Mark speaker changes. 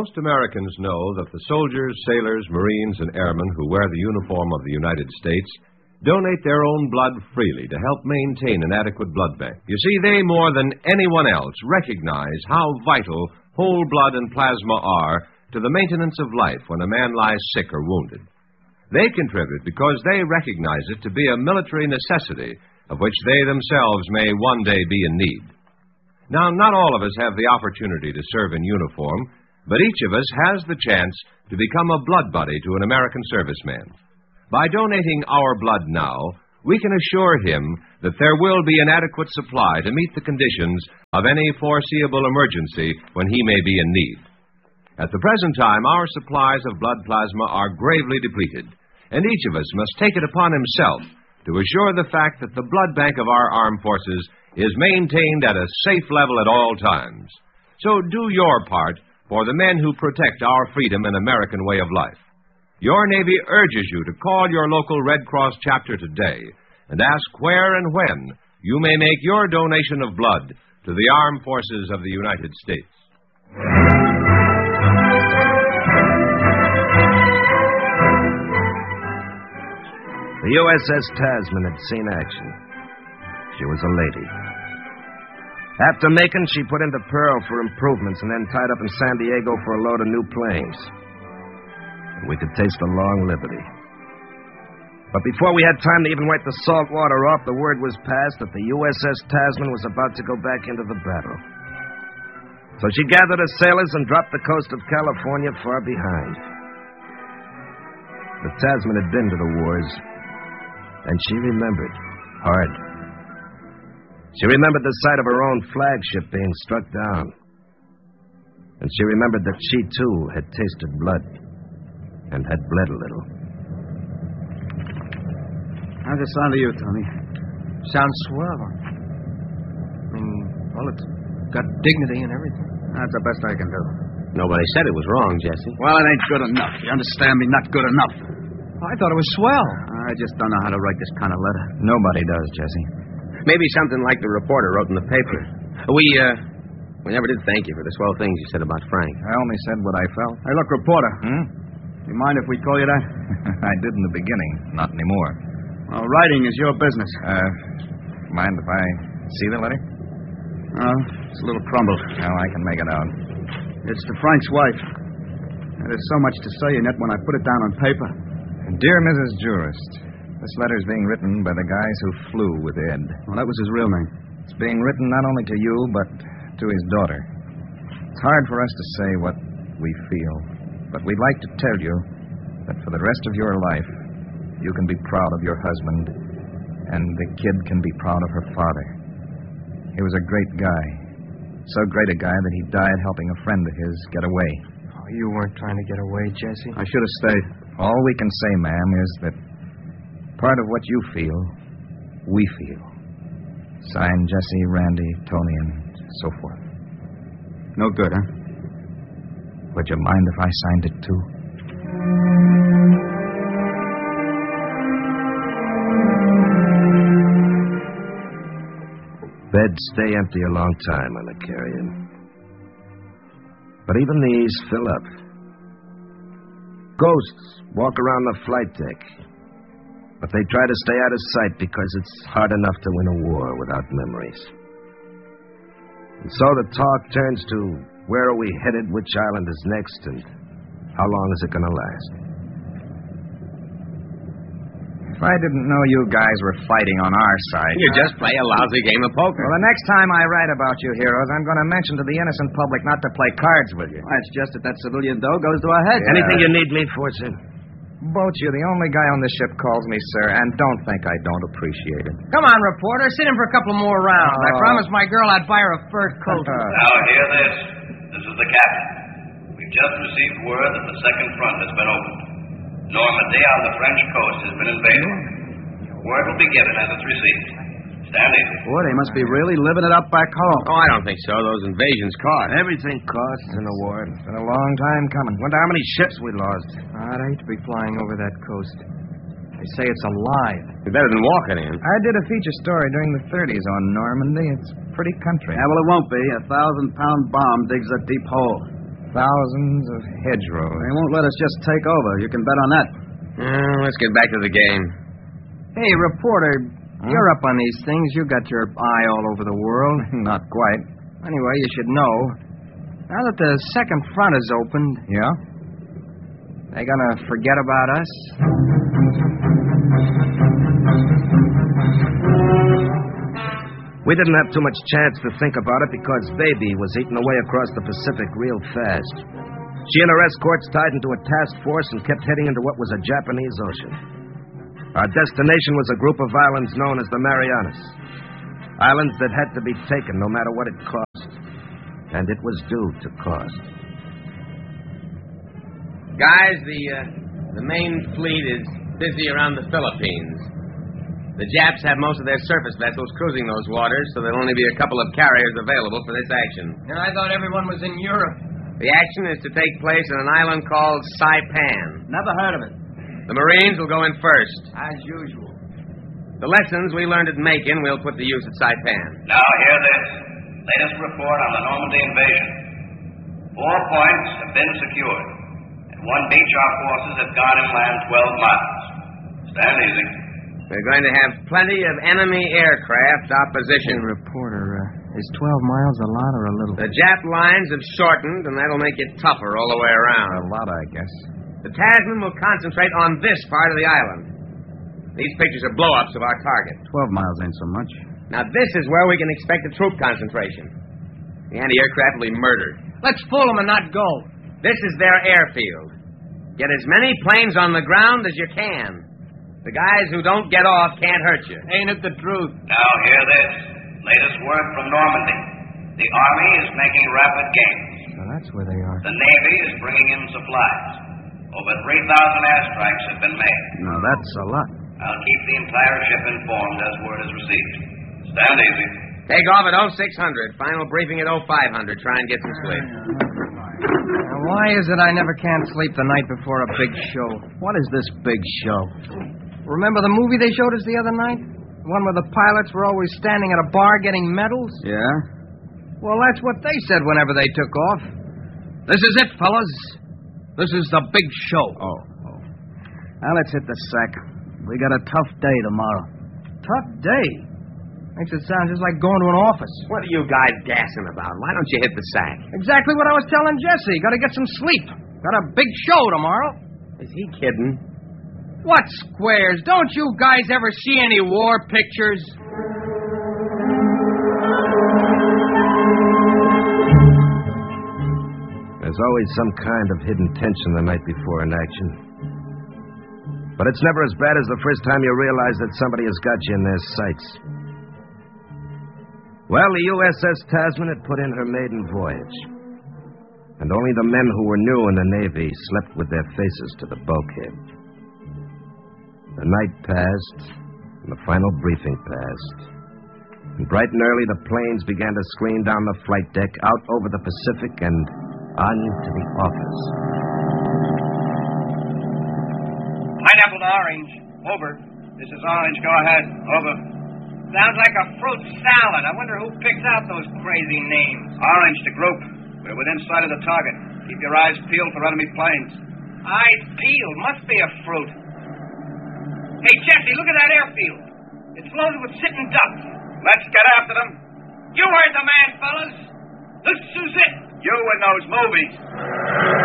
Speaker 1: Most Americans know that the soldiers, sailors, Marines, and airmen who wear the uniform of the United States donate their own blood freely to help maintain an adequate blood bank. You see, they, more than anyone else, recognize how vital whole blood and plasma are to the maintenance of life when a man lies sick or wounded. They contribute because they recognize it to be a military necessity of which they themselves may one day be in need. Now, not all of us have the opportunity to serve in uniform, but each of us has the chance to become a blood buddy to an American serviceman. By donating our blood now, we can assure him that there will be an adequate supply to meet the conditions of any foreseeable emergency when he may be in need. At the present time, our supplies of blood plasma are gravely depleted, and each of us must take it upon himself to assure the fact that the blood bank of our armed forces is maintained at a safe level at all times. So do your part for the men who protect our freedom and American way of life. Your Navy urges you to call your local Red Cross chapter today and ask where and when you may make your donation of blood to the armed forces of the United States.
Speaker 2: The USS Tasman had seen action. She was a lady. After Macon, she put into Pearl for improvements and then tied up in San Diego for a load of new planes. We could taste a long liberty. But before we had time to even wipe the salt water off, the word was passed that the USS Tasman was about to go back into the battle. So she gathered her sailors and dropped the coast of California far behind. The Tasman had been to the wars, and she remembered hard. She remembered the sight of her own flagship being struck down. And she remembered that she, too, had tasted blood and had bled a little.
Speaker 3: How's it sound to you, Tony?
Speaker 4: Sounds swell. Well, it's got dignity and everything.
Speaker 3: That's the best I can do.
Speaker 5: Nobody said it was wrong, Jesse.
Speaker 3: Well, it ain't good enough. You understand me? Not good enough.
Speaker 4: I thought it was swell.
Speaker 3: I just don't know how to write this kind of letter.
Speaker 5: Nobody does, Jesse. Maybe something like the reporter wrote in the paper. We never did thank you for the swell things you said about Frank.
Speaker 3: I only said what I felt. Hey, look, reporter. You mind if we call you that?
Speaker 6: I did in the beginning. Not anymore.
Speaker 3: Well, writing is your business.
Speaker 6: Mind if I see the letter?
Speaker 3: It's a little crumbled.
Speaker 6: Well, I can make it out.
Speaker 3: It's to Frank's wife. There's so much to say in it when I put it down on paper.
Speaker 6: Dear Mrs. Jurist, this letter's being written by the guys who flew with Ed.
Speaker 3: Well, that was his real name.
Speaker 6: It's being written not only to you, but to his daughter. It's hard for us to say what we feel, but we'd like to tell you that for the rest of your life, you can be proud of your husband, and the kid can be proud of her father. He was a great guy. So great a guy that he died helping a friend of his get away.
Speaker 4: Oh, you weren't trying to get away, Jesse.
Speaker 3: I should have stayed.
Speaker 6: All we can say, ma'am, is that part of what you feel, we feel. Signed, Jesse, Randy, Tony, and so forth.
Speaker 3: No good, huh?
Speaker 6: Would you mind if I signed it, too?
Speaker 2: Beds stay empty a long time on the carrier. But even these fill up. Ghosts walk around the flight deck. But they try to stay out of sight because it's hard enough to win a war without memories. And so the talk turns to where are we headed, which island is next, and how long is it going to last?
Speaker 6: If I didn't know you guys were fighting on our side...
Speaker 5: You just play a lousy game of poker.
Speaker 6: Well, the next time I write about you heroes, I'm going to mention to the innocent public not to play cards with you.
Speaker 3: Well, it's just that civilian dough goes to our heads.
Speaker 2: Anything you need me for, sir?
Speaker 6: Both you, the only guy on this ship calls me sir, and don't think I don't appreciate it.
Speaker 4: Come on, reporter. Sit in for a couple more rounds. I promised my girl I'd buy her a fur coat.
Speaker 7: Now, hear this. This is the captain. We've just received word that the second front has been opened. Normandy on the French coast has been invaded. Word will be given as it's received. Stand easy.
Speaker 3: Boy, they must be really living it up back home.
Speaker 5: Oh, I don't think so. Those invasions cost.
Speaker 2: Everything costs in a war.
Speaker 6: It's been a long time coming.
Speaker 2: Wonder how many ships we lost.
Speaker 4: I'd hate to be flying over that coast. They say it's alive.
Speaker 5: It's better than walking in.
Speaker 6: I did a feature story during the 30s on Normandy. It's pretty country.
Speaker 3: Yeah, well, it won't be. 1,000-pound bomb digs a deep hole.
Speaker 6: Thousands of hedgerows.
Speaker 3: They won't let us just take over. You can bet on that.
Speaker 5: Let's get back to the game.
Speaker 4: Hey, reporter, you're up on these things. You got your eye all over the world.
Speaker 6: Not quite.
Speaker 4: Anyway, you should know. Now that the second front is opened,
Speaker 6: Yeah?
Speaker 4: they gonna forget about us?
Speaker 2: We didn't have too much chance to think about it because Baby was eating away across the Pacific real fast. She and her escorts tied into a task force and kept heading into what was a Japanese ocean. Our destination was a group of islands known as the Marianas. Islands that had to be taken no matter what it cost. And it was due to cost.
Speaker 5: Guys, the main fleet is busy around the Philippines. The Japs have most of their surface vessels cruising those waters, so there'll only be a couple of carriers available for this action.
Speaker 4: And I thought everyone was in Europe.
Speaker 5: The action is to take place on an island called Saipan.
Speaker 4: Never heard of it.
Speaker 5: The Marines will go in first.
Speaker 4: As usual.
Speaker 5: The lessons we learned at Macon, we'll put to use at Saipan.
Speaker 7: Now hear this. Latest report on the Normandy invasion. 4 points have been secured. At one beach, our forces have gone inland 12 miles. Stand easy.
Speaker 5: We're going to have plenty of enemy aircraft opposition.
Speaker 4: Hey, reporter, is 12 miles a lot or a little?
Speaker 5: The Jap lines have shortened, and that'll make it tougher all the way around.
Speaker 6: A lot, I guess.
Speaker 5: The Tasman will concentrate on this part of the island. These pictures are blow-ups of our target.
Speaker 3: 12 miles ain't so much.
Speaker 5: Now, this is where we can expect a troop concentration. The anti-aircraft will be murdered.
Speaker 4: Let's fool them and not go.
Speaker 5: This is their airfield. Get as many planes on the ground as you can. The guys who don't get off can't hurt you.
Speaker 4: Ain't it the truth?
Speaker 7: Now hear this. Latest word from Normandy. The Army is making rapid gains.
Speaker 4: Well, that's where they are.
Speaker 7: The Navy is bringing in supplies. Over 3,000 airstrikes have been made.
Speaker 3: No, that's a lot.
Speaker 7: I'll keep the entire ship informed as word is received. Stand easy.
Speaker 5: Take off at 0600. Final briefing at 0500. Try and get some sleep.
Speaker 4: Now, why is it I never can sleep the night before a big show?
Speaker 3: What is this big show?
Speaker 4: Remember the movie they showed us the other night? The one where the pilots were always standing at a bar getting medals?
Speaker 3: Yeah?
Speaker 4: Well, that's what they said whenever they took off. This is it, fellas. This is the big show.
Speaker 3: Oh. Now let's hit the sack. We got a tough day tomorrow.
Speaker 4: Tough day? Makes it sound just like going to an office.
Speaker 5: What are you guys gassing about? Why don't you hit the sack?
Speaker 4: Exactly what I was telling Jesse. Got to get some sleep. Got a big show tomorrow.
Speaker 5: Is he kidding?
Speaker 4: What squares? Don't you guys ever see any war pictures?
Speaker 2: There's always some kind of hidden tension the night before an action. But it's never as bad as the first time you realize that somebody has got you in their sights. Well, the USS Tasman had put in her maiden voyage. And only the men who were new in the Navy slept with their faces to the bulkhead. The night passed, and the final briefing passed. And bright and early, the planes began to screen down the flight deck, out over the Pacific, and on to the office.
Speaker 8: Pineapple to orange. Over. This is orange. Go ahead. Over. Sounds like a fruit salad. I wonder who picks out those crazy names. Orange to group. We're within sight of the target. Keep your eyes peeled for enemy planes. Eyes peeled? Must be a fruit. Hey, Jesse, look at that airfield. It's loaded with sitting ducks. Let's get after them. You heard the man, fellas. This is it. You in those movies.